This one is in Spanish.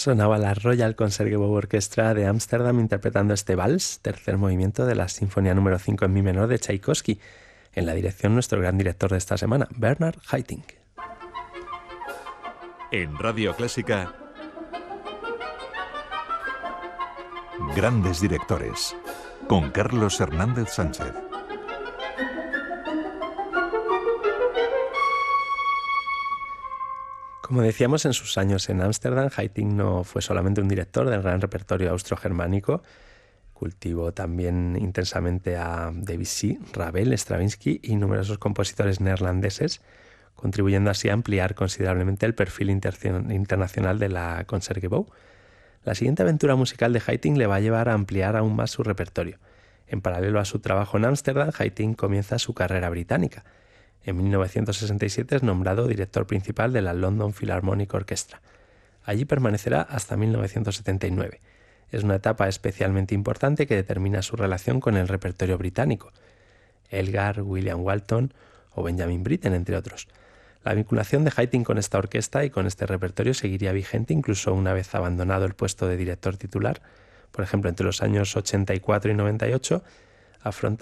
Sonaba la Royal Concertgebouw Orchestra de Ámsterdam interpretando este vals, tercer movimiento de la Sinfonía número 5 en mi menor de Tchaikovsky. En la dirección, nuestro gran director de esta semana, Bernard Haitink. En Radio Clásica, Grandes Directores, con Carlos Hernández Sánchez. Como decíamos, en sus años en Ámsterdam, Haitink no fue solamente un director del gran repertorio austrogermánico, cultivó también intensamente a Debussy, Ravel, Stravinsky y numerosos compositores neerlandeses, contribuyendo así a ampliar considerablemente el perfil internacional de la Concertgebouw. La siguiente aventura musical de Haitink le va a llevar a ampliar aún más su repertorio. En paralelo a su trabajo en Ámsterdam, Haitink comienza su carrera británica. En 1967 es nombrado director principal de la London Philharmonic Orchestra. Allí permanecerá hasta 1979. Es una etapa especialmente importante que determina su relación con el repertorio británico. Elgar, William Walton o Benjamin Britten, entre otros. La vinculación de Haitink con esta orquesta y con este repertorio seguiría vigente incluso una vez abandonado el puesto de director titular. Por ejemplo, entre los años 84 y 98 afronta